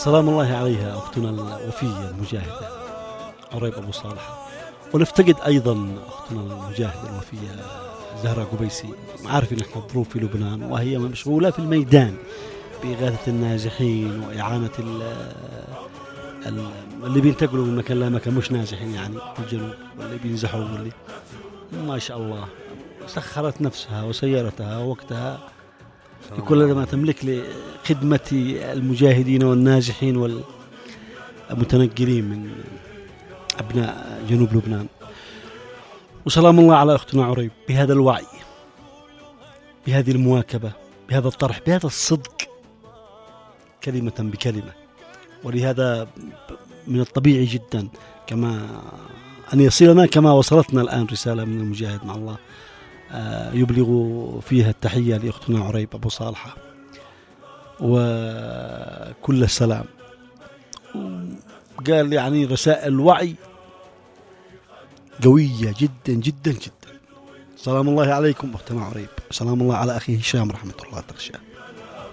سلام الله عليها أختنا الوفية المجاهدة عريب أبو صالح. ونفتقد أيضا أختنا المجاهدة الوفية زهرة قبيسي. عارفين إحنا الظروف في لبنان، وهي مشغولة في الميدان بإغاثة النازحين وإعانة اللي بينتقلوا من مكان لمكان مش نازحين، يعني في الجنوب، واللي بينزحوا، واللي ما شاء الله سخرت نفسها وسيارتها ووقتها بكل ما تملك لخدمة المجاهدين والنازحين والمتنقلين من أبناء جنوب لبنان. وسلام الله على أختنا عريب بهذا الوعي، بهذه المواكبة، بهذا الطرح، بهذا الصدق كلمة بكلمة. ولهذا من الطبيعي جدا كما أن يصلنا كما وصلتنا الآن رسالة من المجاهد مع الله يبلغ فيها التحية لأختنا عريب أبو صالحة وكل السلام. قال يعني رسائل الوعي قوية جدا جدا جدا. سلام الله عليكم أختنا عريب، سلام الله على أخي هشام رحمة الله تغشاه.